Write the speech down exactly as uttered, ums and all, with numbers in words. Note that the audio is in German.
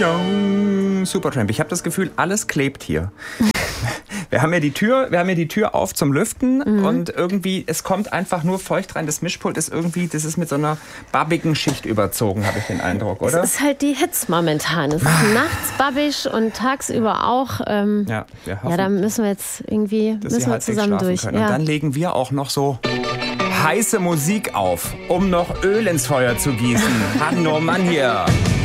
Supertramp. Ich habe das Gefühl, alles klebt hier. Wir haben ja die Tür, wir haben ja die Tür auf zum Lüften mhm. und irgendwie, es kommt einfach nur feucht rein. Das Mischpult ist irgendwie, das ist mit so einer babbigen Schicht überzogen, habe ich den Eindruck, oder? Es ist halt die Hitze momentan. Es ist nachts babbig und tagsüber auch. Ähm, ja, wir hoffen, ja, da müssen wir jetzt irgendwie müssen wir zusammen durch. Ja. Und dann legen wir auch noch so heiße Musik auf, um noch Öl ins Feuer zu gießen. Mann, oh Mann hier.